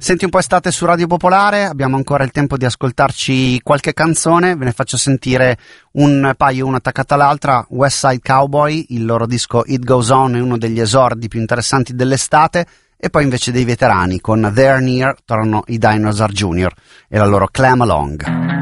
Senti un po' estate su Radio Popolare, abbiamo ancora il tempo di ascoltarci qualche canzone, ve ne faccio sentire un paio una attaccata all'altra. West Side Cowboy, il loro disco It Goes On è uno degli esordi più interessanti dell'estate, e poi invece dei veterani con There Near tornano i Dinosaur Jr. e la loro Clam Along.